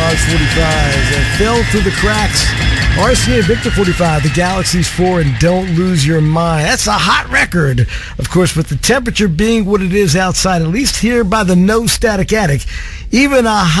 Dogs 45 that fell through the cracks. RCA Victor 45, the Galaxies 4, and Don't Lose Your Mind. That's a hot record. Of course, with the temperature being what it is outside, at least here by the No Static Attic, even a